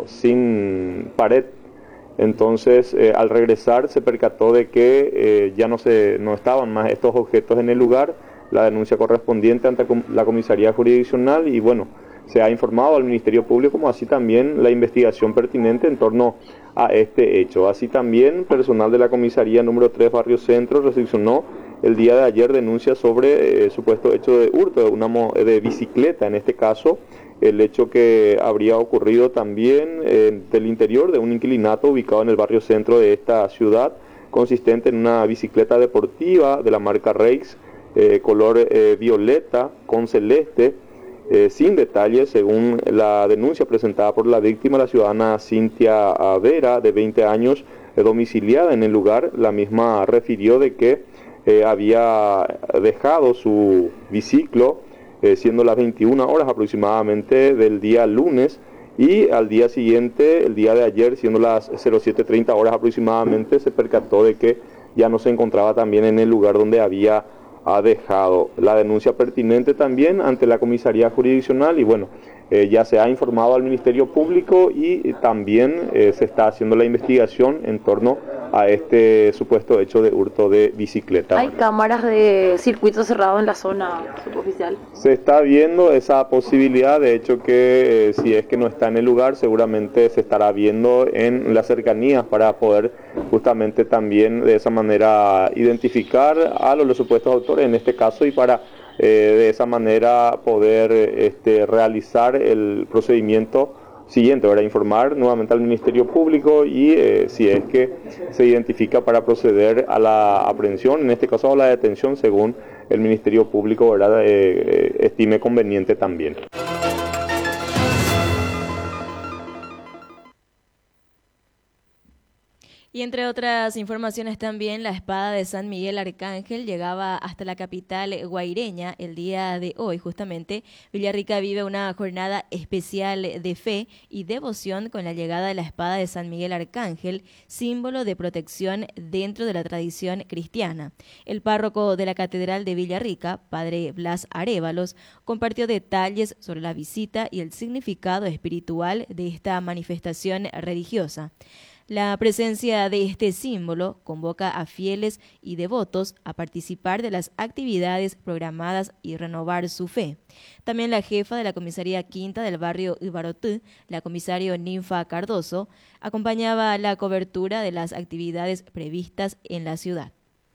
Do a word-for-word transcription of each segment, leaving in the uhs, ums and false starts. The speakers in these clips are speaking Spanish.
sin pared. Entonces, eh, al regresar se percató de que eh, ya no, se, no estaban más estos objetos en el lugar, la denuncia correspondiente ante la comisaría jurisdiccional y bueno, se ha informado al Ministerio Público, como así también la investigación pertinente en torno a este hecho. Así también, personal de la comisaría número tres Barrio Centro recepcionó el día de ayer denuncia sobre eh, supuesto hecho de hurto de una de bicicleta, en este caso, el hecho que habría ocurrido también eh, del interior de un inquilinato ubicado en el barrio centro de esta ciudad, consistente en una bicicleta deportiva de la marca Rex, eh, color eh, violeta con celeste, eh, sin detalles, según la denuncia presentada por la víctima, la ciudadana Cintia Vera, de veinte años, eh, domiciliada en el lugar. La misma refirió de que eh, había dejado su biciclo, eh, siendo las veintiuna horas aproximadamente del día lunes, y al día siguiente, el día de ayer, siendo las cero siete treinta horas aproximadamente, se percató de que ya no se encontraba también en el lugar donde había ha dejado. La denuncia pertinente también ante la comisaría jurisdiccional y bueno, eh, ya se ha informado al Ministerio Público y eh, también eh, se está haciendo la investigación en torno a este supuesto hecho de hurto de bicicleta. ¿Hay cámaras de circuito cerrado en la zona suboficial? Se está viendo esa posibilidad, de hecho que eh, si es que no está en el lugar, seguramente se estará viendo en las cercanías para poder justamente también de esa manera identificar a los, los supuestos autores en este caso y para eh, de esa manera poder este, realizar el procedimiento siguiente, ¿verdad? Informar nuevamente al Ministerio Público y eh, si es que se identifica para proceder a la aprehensión, en este caso a la detención, según el Ministerio Público, ¿verdad? Eh, eh, estime conveniente también. Y entre otras informaciones también, la espada de San Miguel Arcángel llegaba hasta la capital guaireña el día de hoy. Justamente, Villarrica vive una jornada especial de fe y devoción con la llegada de la espada de San Miguel Arcángel, símbolo de protección dentro de la tradición cristiana. El párroco de la Catedral de Villarrica, padre Blas Arévalos, compartió detalles sobre la visita y el significado espiritual de esta manifestación religiosa. La presencia de este símbolo convoca a fieles y devotos a participar de las actividades programadas y renovar su fe. También la jefa de la comisaría quinta del barrio Ibarotú, la comisario Ninfa Cardoso, acompañaba la cobertura de las actividades previstas en la ciudad.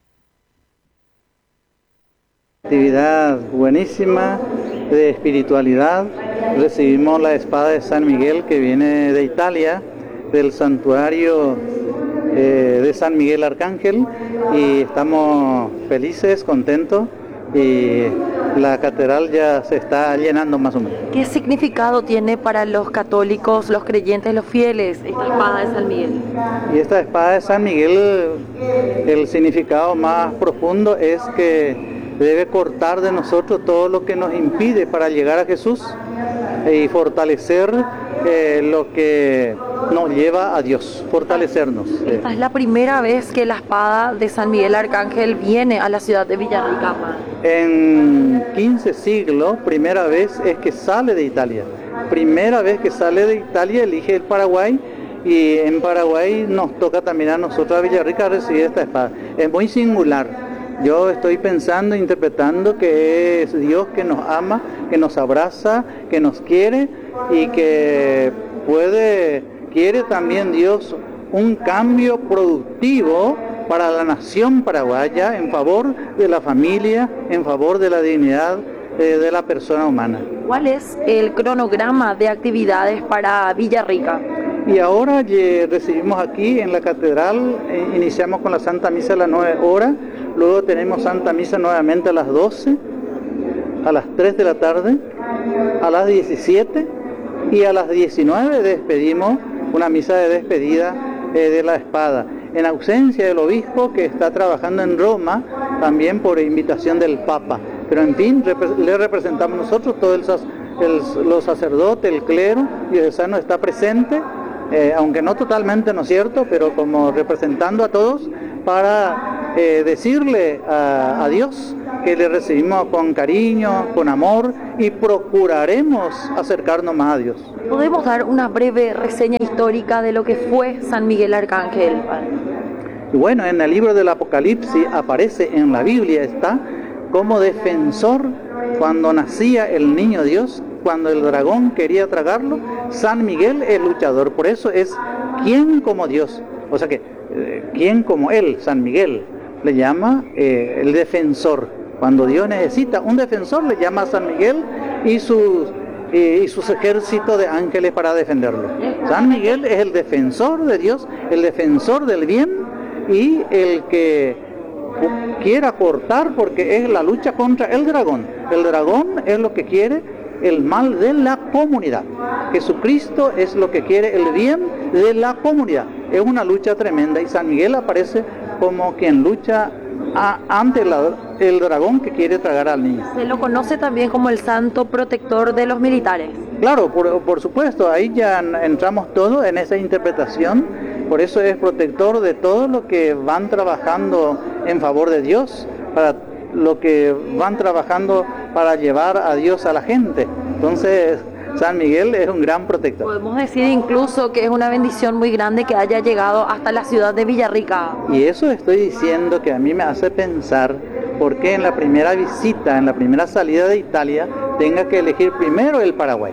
Actividad buenísima de espiritualidad. Recibimos la espada de San Miguel que viene de Italia, del santuario eh, de San Miguel Arcángel, y estamos felices, contentos, y la catedral ya se está llenando más o menos. ¿Qué significado tiene para los católicos, los creyentes, los fieles, esta espada de San Miguel? Y esta espada de San Miguel, el significado más profundo es que debe cortar de nosotros todo lo que nos impide para llegar a Jesús y fortalecer eh, lo que nos lleva a Dios, fortalecernos. Esta es la primera vez que la espada de San Miguel Arcángel viene a la ciudad de Villarrica. En quince siglos, primera vez es que sale de Italia. Primera vez que sale de Italia, elige el Paraguay, y en Paraguay nos toca también a nosotros a Villarrica recibir esta espada. Es muy singular. Yo estoy pensando, interpretando que es Dios que nos ama, que nos abraza, que nos quiere y que puede, quiere también Dios un cambio productivo para la nación paraguaya en favor de la familia, en favor de la dignidad eh, de la persona humana. ¿Cuál es el cronograma de actividades para Villarrica? Y ahora eh, recibimos aquí en la catedral, eh, iniciamos con la Santa Misa a las nueve horas, luego tenemos Santa Misa nuevamente a las doce, a las tres de la tarde, a las diecisiete y a las diecinueve despedimos una misa de despedida eh, de la espada. En ausencia del obispo que está trabajando en Roma, también por invitación del Papa. Pero en fin, rep- le representamos nosotros, todo el, el, los sacerdotes, el clero diocesano está presente, eh, aunque no totalmente, ¿no es cierto?, pero como representando a todos para eh, decirle a, a Dios que le recibimos con cariño, con amor y procuraremos acercarnos más a Dios. ¿Podemos dar una breve reseña histórica de lo que fue San Miguel Arcángel? Y bueno, en el libro del Apocalipsis aparece, en la Biblia está, como defensor cuando nacía el niño Dios, cuando el dragón quería tragarlo, San Miguel es luchador, por eso es quien como Dios, o sea que eh, quien como él, San Miguel, le llama eh, el defensor. Cuando Dios necesita un defensor, le llama a San Miguel y sus, eh, y sus ejércitos de ángeles para defenderlo. San Miguel es el defensor de Dios, el defensor del bien y el que quiera cortar, porque es la lucha contra el dragón. El dragón es lo que quiere el mal de la comunidad. Jesucristo es lo que quiere el bien de la comunidad. Es una lucha tremenda y San Miguel aparece como quien lucha a, ante la, el dragón que quiere tragar al niño. Se lo conoce también como el santo protector de los militares. Claro, por, por supuesto, ahí ya entramos todos en esa interpretación, por eso es protector de todos los que van trabajando en favor de Dios, para lo que van trabajando para llevar a Dios a la gente. Entonces, San Miguel es un gran protector. Podemos decir incluso que es una bendición muy grande que haya llegado hasta la ciudad de Villarrica. Y eso estoy diciendo que a mí me hace pensar por qué en la primera visita, en la primera salida de Italia, tenga que elegir primero el Paraguay.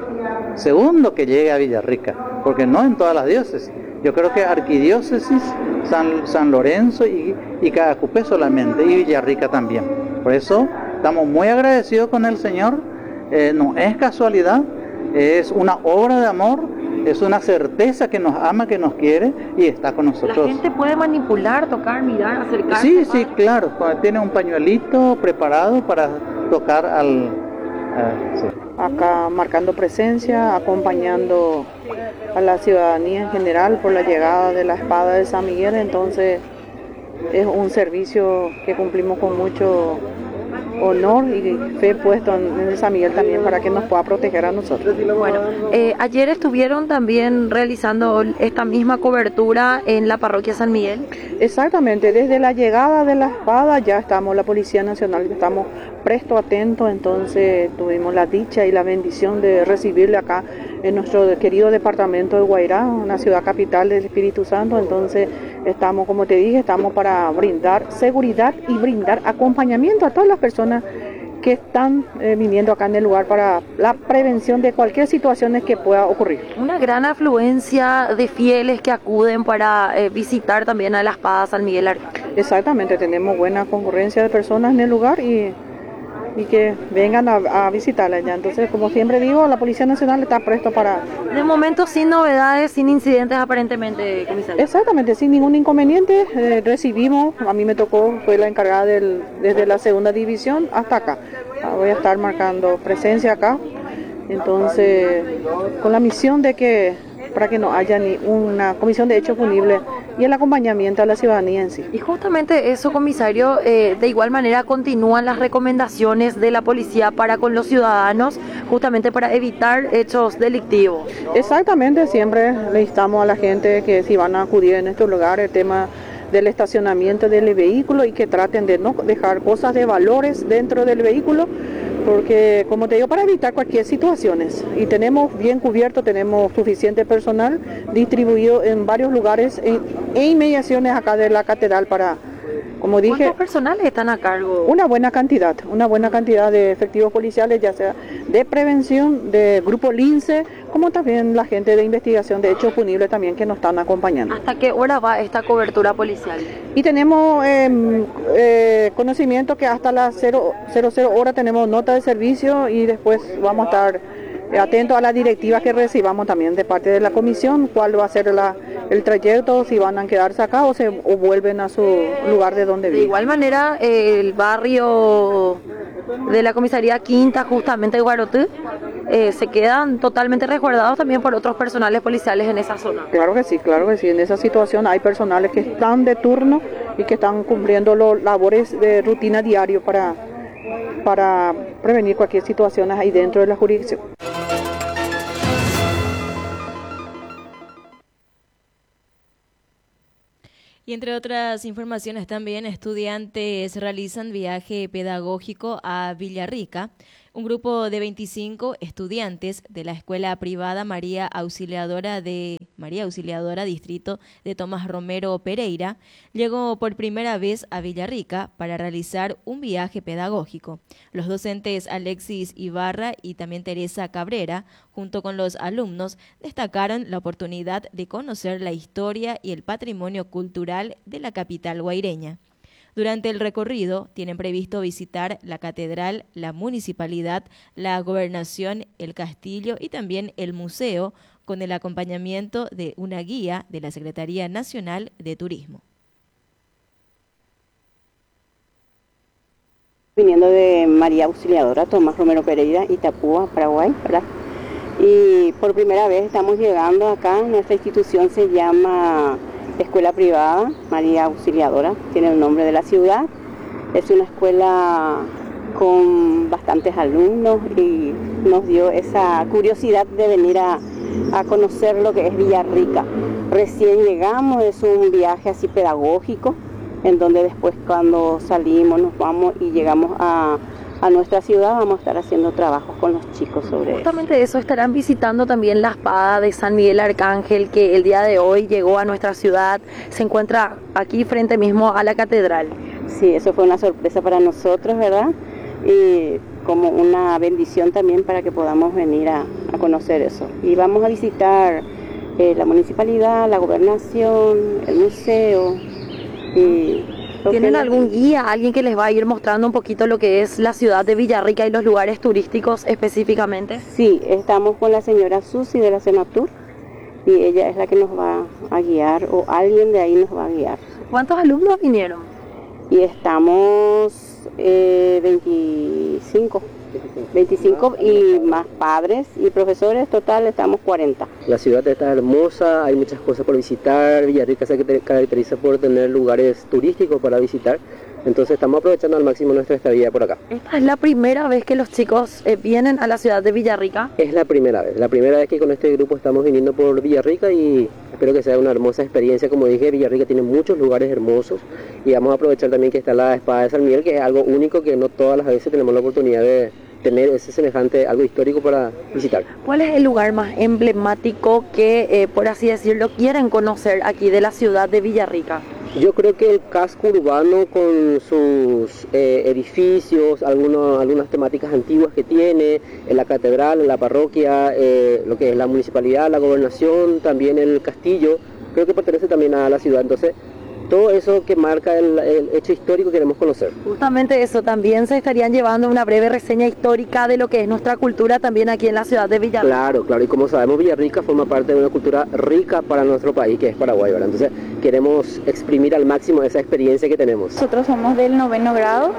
Segundo, que llegue a Villarrica, porque no en todas las diócesis. Yo creo que arquidiócesis, San, San Lorenzo y, y Caacupé solamente, y Villarrica también. Por eso estamos muy agradecidos con el Señor. Eh, no es casualidad, es una obra de amor, es una certeza que nos ama, que nos quiere y está con nosotros. La gente puede manipular, tocar, mirar, acercarse. Sí, sí, claro. Tiene un pañuelito preparado para tocar al... Uh, sí. Acá marcando presencia, acompañando a la ciudadanía en general por la llegada de la espada de San Miguel. Entonces es un servicio que cumplimos con mucho honor y fe puesto en San Miguel también para que nos pueda proteger a nosotros. Bueno, eh, ayer estuvieron también realizando esta misma cobertura en la parroquia San Miguel. Exactamente, desde la llegada de la espada ya estamos, la Policía Nacional, estamos presto atentos, entonces tuvimos la dicha y la bendición de recibirle acá en nuestro querido departamento de Guairá, una ciudad capital del Espíritu Santo. Entonces estamos, como te dije, estamos para brindar seguridad y brindar acompañamiento a todas las personas que están eh, viniendo acá en el lugar para la prevención de cualquier situación que pueda ocurrir. Una gran afluencia de fieles que acuden para eh, visitar también a la espada San Miguel Arcángel. Exactamente, tenemos buena concurrencia de personas en el lugar y y que vengan a, a visitarla ya. Entonces, como siempre digo, la Policía Nacional está presto para... De momento sin novedades, sin incidentes aparentemente, comisario. Exactamente, sin ningún inconveniente. Eh, recibimos, a mí me tocó, fue la encargada del, desde la segunda división hasta acá. Ah, voy a estar marcando presencia acá. Entonces, con la misión de que para que no haya ni una comisión de hechos punibles y el acompañamiento a la ciudadanía en sí. Y justamente eso, comisario, eh, de igual manera continúan las recomendaciones de la policía para con los ciudadanos, justamente para evitar hechos delictivos. Exactamente, siempre le instamos a la gente que si van a acudir en estos lugares, el tema del estacionamiento del vehículo y que traten de no dejar cosas de valores dentro del vehículo, porque como te digo, para evitar cualquier situaciones, y tenemos bien cubierto, tenemos suficiente personal distribuido en varios lugares e, e inmediaciones acá de la catedral para, como dije... ¿Cuántos personales están a cargo? Una buena cantidad, una buena cantidad de efectivos policiales, ya sea de prevención, de grupo Lince, como también la gente de investigación de hechos punibles también que nos están acompañando. ¿Hasta qué hora va esta cobertura policial? Y tenemos eh, eh, conocimiento que hasta las cero cero hora tenemos nota de servicio y después vamos a estar atentos a las directivas que recibamos también de parte de la comisión, cuál va a ser la, el trayecto, si van a quedarse acá o, se, o vuelven a su lugar de donde viven. De igual manera, eh, el barrio de la comisaría Quinta, justamente de Guarotú, eh, se quedan totalmente resguardados también por otros personales policiales en esa zona. Claro que sí, claro que sí. En esa situación hay personales que están de turno y que están cumpliendo los labores de rutina diario para, para prevenir cualquier situación ahí dentro de la jurisdicción. Y entre otras informaciones también, estudiantes realizan viaje pedagógico a Villarrica. Un grupo de veinticinco estudiantes de la escuela privada María Auxiliadora de María Auxiliadora Distrito de Tomás Romero Pereira llegó por primera vez a Villarrica para realizar un viaje pedagógico. Los docentes Alexis Ibarra y también Teresa Cabrera, junto con los alumnos, destacaron la oportunidad de conocer la historia y el patrimonio cultural de la capital guaireña. Durante el recorrido tienen previsto visitar la catedral, la municipalidad, la gobernación, el castillo y también el museo, con el acompañamiento de una guía de la Secretaría Nacional de Turismo. Viniendo de María Auxiliadora, Tomás Romero Pereira, Itapúa, Paraguay, ¿verdad? Y por primera vez estamos llegando acá. Nuestra institución se llama Escuela Privada María Auxiliadora, tiene el nombre de la ciudad. Es una escuela con bastantes alumnos y nos dio esa curiosidad de venir a, a conocer lo que es Villarrica. Recién llegamos, es un viaje así pedagógico, en donde después cuando salimos nos vamos y llegamos a, a nuestra ciudad, vamos a estar haciendo trabajos con los chicos sobre eso. Justamente eso, estarán visitando también la espada de San Miguel Arcángel, que el día de hoy llegó a nuestra ciudad, se encuentra aquí frente mismo a la catedral. Sí, eso fue una sorpresa para nosotros, ¿verdad? Y como una bendición también para que podamos venir a, a conocer eso. Y vamos a visitar eh, la municipalidad, la gobernación, el museo. Y ¿tienen algún guía, alguien que les va a ir mostrando un poquito lo que es la ciudad de Villarrica y los lugares turísticos específicamente? Sí, estamos con la señora Susi de la Senatur y ella es la que nos va a guiar, o alguien de ahí nos va a guiar. ¿Cuántos alumnos vinieron? Y estamos eh, veinticinco. veinticinco y más padres y profesores, total estamos cuarenta. La ciudad está hermosa, hay muchas cosas por visitar. Villarrica se caracteriza por tener lugares turísticos para visitar, entonces estamos aprovechando al máximo nuestra estadía por acá. ¿Esta es la primera vez que los chicos eh, vienen a la ciudad de Villarrica? Es la primera vez, la primera vez que con este grupo estamos viniendo por Villarrica y espero que sea una hermosa experiencia. Como dije, Villarrica tiene muchos lugares hermosos y vamos a aprovechar también que está la espada de San Miguel, que es algo único que no todas las veces tenemos la oportunidad de tener ese semejante, algo histórico para visitar. ¿Cuál es el lugar más emblemático que, eh, por así decirlo, quieren conocer aquí de la ciudad de Villarrica? Yo creo que el casco urbano con sus eh, edificios, algunos, algunas temáticas antiguas que tiene, en la catedral, en la parroquia, eh, lo que es la municipalidad, la gobernación, también el castillo, creo que pertenece también a la ciudad. Entonces, todo eso que marca el, el hecho histórico queremos conocer. Justamente eso, también se estarían llevando una breve reseña histórica de lo que es nuestra cultura también aquí en la ciudad de Villarrica. Claro, claro, y como sabemos, Villarrica forma parte de una cultura rica para nuestro país, que es Paraguay, ¿verdad? Entonces queremos exprimir al máximo esa experiencia que tenemos. Nosotros somos del noveno grado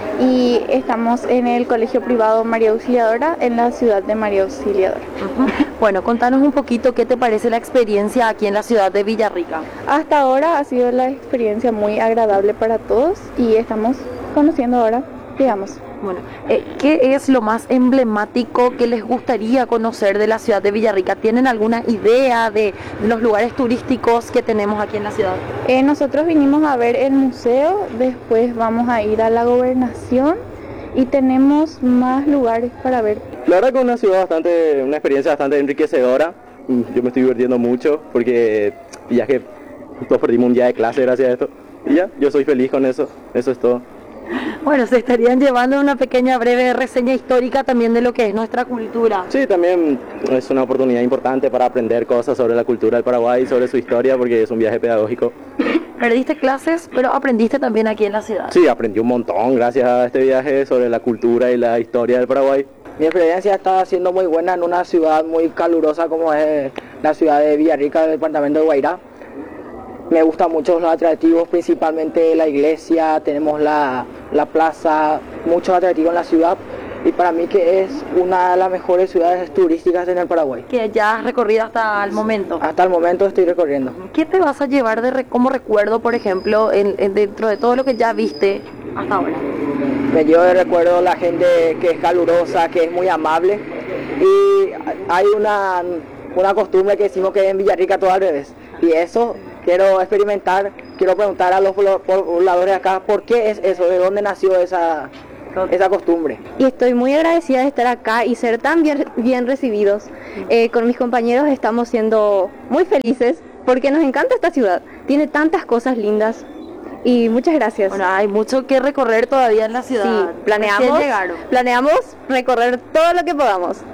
y estamos en el colegio privado María Auxiliadora, en la ciudad de María Auxiliadora. Uh-huh. Bueno, contanos un poquito qué te parece la experiencia aquí en la ciudad de Villarrica. Hasta ahora ha sido la experiencia muy agradable para todos y estamos conociendo ahora, digamos. Bueno, eh, ¿qué es lo más emblemático que les gustaría conocer de la ciudad de Villarrica? ¿Tienen alguna idea de los lugares turísticos que tenemos aquí en la ciudad? Eh, nosotros vinimos a ver el museo, después vamos a ir a la gobernación y tenemos más lugares para ver. La verdad que es una ciudad bastante, una experiencia bastante enriquecedora. Yo me estoy divirtiendo mucho porque ya que todos perdimos un día de clase gracias a esto. Y ya, yo soy feliz con eso, eso es todo. Bueno, se estarían llevando una pequeña breve reseña histórica también de lo que es nuestra cultura. Sí, también es una oportunidad importante para aprender cosas sobre la cultura del Paraguay y sobre su historia, porque es un viaje pedagógico. Perdiste clases, pero aprendiste también aquí en la ciudad. Sí, aprendí un montón gracias a este viaje sobre la cultura y la historia del Paraguay. Mi experiencia está siendo muy buena en una ciudad muy calurosa como es la ciudad de Villarrica, del departamento de Guairá. Me gustan mucho los atractivos, principalmente la iglesia, tenemos la, la plaza, muchos atractivos en la ciudad y para mí que es una de las mejores ciudades turísticas en el Paraguay. Que ya has recorrido hasta el momento. Hasta el momento estoy recorriendo. ¿Qué te vas a llevar de re, como recuerdo, por ejemplo, en, en, dentro de todo lo que ya viste hasta ahora? Me llevo de recuerdo la gente que es calurosa, que es muy amable y hay una, una costumbre que decimos que en Villarrica todo al revés y eso quiero experimentar, quiero preguntar a los pobladores acá, ¿por qué es eso? ¿De dónde nació esa, esa costumbre? Y estoy muy agradecida de estar acá y ser tan bien, bien recibidos. Eh, con mis compañeros estamos siendo muy felices porque nos encanta esta ciudad. Tiene tantas cosas lindas. Y muchas gracias. Bueno, hay mucho que recorrer todavía en la ciudad. Sí, planeamos, planeamos recorrer todo lo que podamos.